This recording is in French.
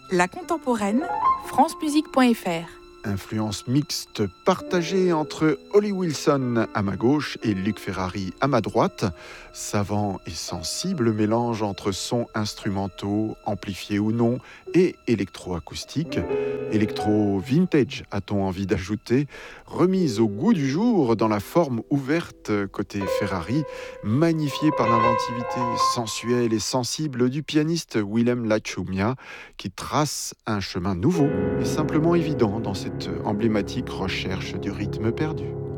La contemporaine, francemusique.fr. Influence mixte partagée entre Holly Wilson à ma gauche et Luc Ferrari à ma droite. Savant et sensible mélange entre sons instrumentaux, amplifiés ou non, et électroacoustiques. Électro vintage, a-t-on envie d'ajouter, remise au goût du jour dans la forme ouverte côté Ferrari, magnifiée par l'inventivité sensuelle et sensible du pianiste Willem Lachumia, qui trace un chemin nouveau et simplement évident dans cette emblématique recherche du rythme perdu.